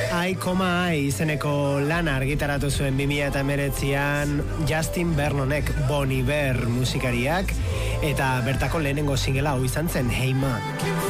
I, I izeneko lana argitaratu zuen 2019an Justin Vernonek, Bon Iver musikariak, eta bertako lehenengo singela hau izan zen Hey Man.